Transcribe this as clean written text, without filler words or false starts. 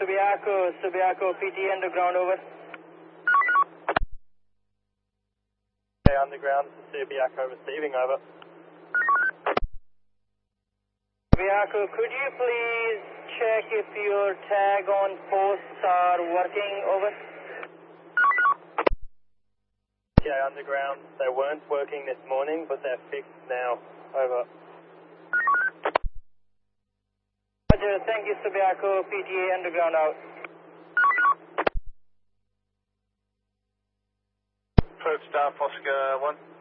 Subiaco, PT Underground, over. Okay, Underground, Subiaco receiving, over. Subiaco, could you please check if your tag on posts are working, over? Okay, Underground, they weren't working this morning, but they're fixed now, over. Roger, thank you, Subiaco, PTA Underground, out. Approach Staff Oscar 1.